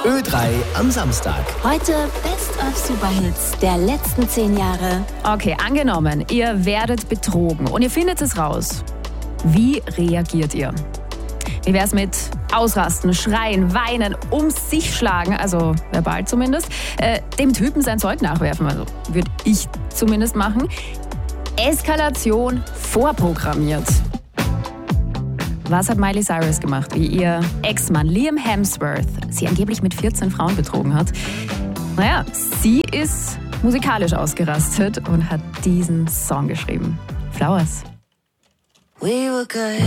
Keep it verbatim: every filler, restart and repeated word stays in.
Ö drei am Samstag. Heute Best of Superhits der letzten zehn Jahre. Okay, angenommen, ihr werdet betrogen und ihr findet es raus. Wie reagiert ihr? Wie wär's mit Ausrasten, Schreien, Weinen, um sich schlagen, also verbal zumindest, äh, dem Typen sein Zeug nachwerfen, also würde ich zumindest machen. Eskalation vorprogrammiert. Was hat Miley Cyrus gemacht, wie ihr Ex-Mann Liam Hemsworth sie angeblich mit vierzehn Frauen betrogen hat? Naja, sie ist musikalisch ausgerastet und hat diesen Song geschrieben. Flowers. We were good.